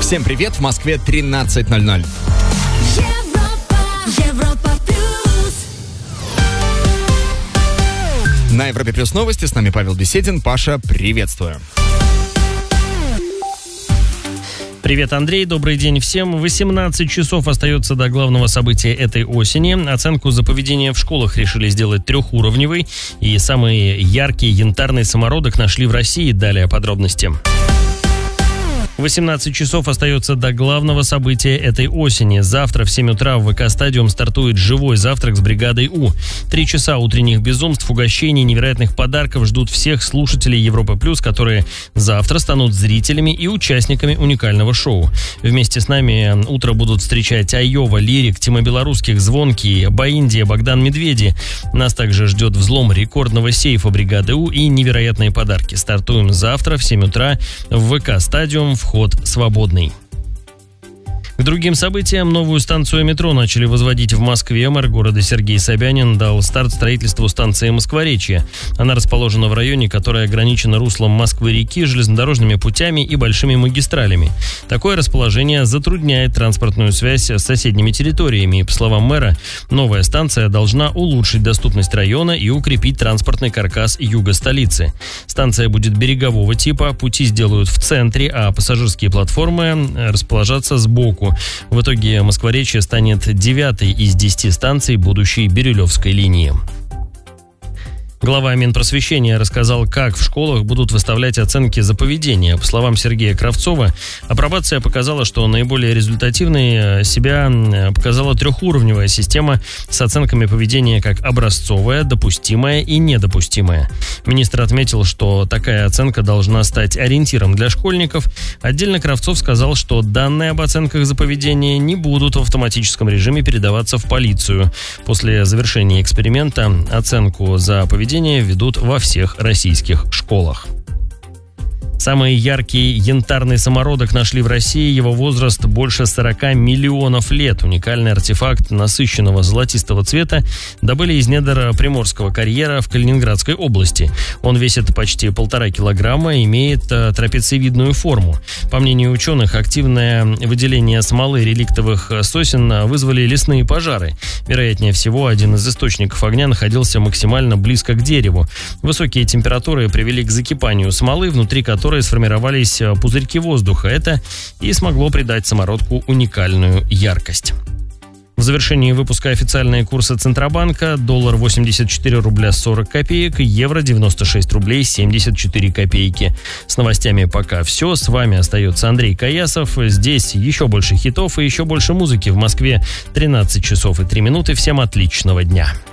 Всем привет, в Москве 13:00. Европа плюс. На Европе плюс новости, с нами Павел Беседин. Паша, приветствую. Привет, Андрей, добрый день всем. 18 часов остается до главного события этой осени. Оценку за поведение в школах решили сделать трехуровневой. И самый яркий янтарный самородок нашли в России. Далее подробности. 18 часов остается до главного события этой осени. Завтра в 7 утра в ВК-стадиум стартует живой завтрак с бригадой У. 3 часа утренних безумств, угощений, невероятных подарков ждут всех слушателей Европы Плюс, которые завтра станут зрителями и участниками уникального шоу. Вместе с нами утро будут встречать Айова, Лирик, Тима Белорусских, Звонкий, Баиндия, Богдан Медведи. Нас также ждет взлом рекордного сейфа бригады У и невероятные подарки. Стартуем завтра в 7 утра в ВК-стадиум. Вход свободный. К другим событиям, новую станцию метро начали возводить в Москве. Мэр города Сергей Собянин дал старт строительству станции Москворечье. Она расположена в районе, который ограничен руслом Москвы-реки, железнодорожными путями и большими магистралями. Такое расположение затрудняет транспортную связь с соседними территориями. И, по словам мэра, новая станция должна улучшить доступность района и укрепить транспортный каркас юга столицы. Станция будет берегового типа, пути сделают в центре, а пассажирские платформы расположатся сбоку. В итоге Москворечье станет 9-й из 10 станций будущей Бирюлевской линии. Глава Минпросвещения рассказал, как в школах будут выставлять оценки за поведение. По словам Сергея Кравцова, апробация показала, что наиболее результативной себя показала трехуровневая система с оценками поведения как образцовая, допустимая и недопустимая. Министр отметил, что такая оценка должна стать ориентиром для школьников. Отдельно Кравцов сказал, что данные об оценках за поведение не будут в автоматическом режиме передаваться в полицию. После завершения эксперимента оценку за поведение ведут во всех российских школах. Самый яркий янтарный самородок нашли в России. Его возраст больше 40 миллионов лет. Уникальный артефакт насыщенного золотистого цвета добыли из недр Приморского карьера в Калининградской области. Он весит почти 1,5 килограмма, имеет трапециевидную форму. По мнению ученых, активное выделение смолы реликтовых сосен вызвали лесные пожары. Вероятнее всего, один из источников огня находился максимально близко к дереву. Высокие температуры привели к закипанию смолы, внутри которой сформировались пузырьки воздуха. Это и смогло придать самородку уникальную яркость. В завершении выпуска официальные курсы Центробанка: доллар 84 рубля 40 копеек, евро 96 рублей 74 копейки. С новостями пока все. С вами остается Андрей Каясов. Здесь еще больше хитов и еще больше музыки. В Москве 13 часов и 3 минуты. Всем отличного дня.